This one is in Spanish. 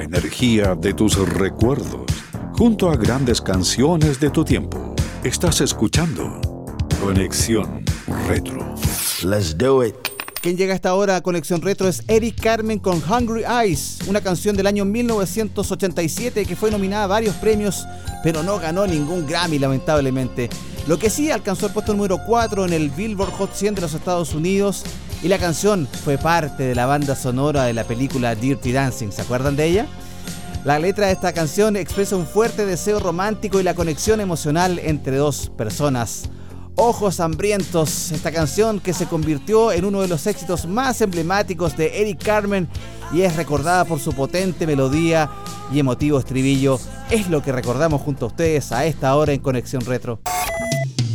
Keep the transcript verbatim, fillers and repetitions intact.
la energía de tus recuerdos, junto a grandes canciones de tu tiempo. Estás escuchando Conexión Retro. Let's do it. Quien llega a esta hora a Conexión Retro es Eric Carmen con Hungry Eyes, una canción del año mil novecientos ochenta y siete que fue nominada a varios premios, pero no ganó ningún Grammy, lamentablemente. Lo que sí alcanzó el puesto número cuatro en el Billboard Hot cien de los Estados Unidos, y la canción fue parte de la banda sonora de la película Dirty Dancing. ¿Se acuerdan de ella? La letra de esta canción expresa un fuerte deseo romántico y la conexión emocional entre dos personas. Ojos Hambrientos, esta canción que se convirtió en uno de los éxitos más emblemáticos de Eric Carmen y es recordada por su potente melodía y emotivo estribillo. Es lo que recordamos junto a ustedes a esta hora en Conexión Retro.